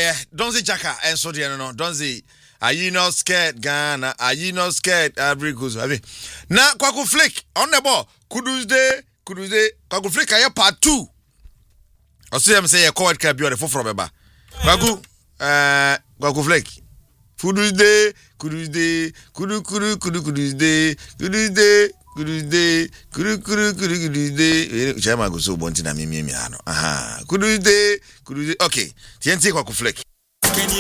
yeah, don't say Jaka and so no, don't say. Are you not scared, Ghana? Are you not scared? Abricos. Now, Kwaku Flick on the ball. Kuduze, Kwaku Flick, I part 2. I see him say a coward can be on the phone from Baba. Kwaku Flick. Kuduze, Kuduze, Chama go so bonti na mimi ano. Aha. Kuduze. Okay. TNT Kwaku Flick.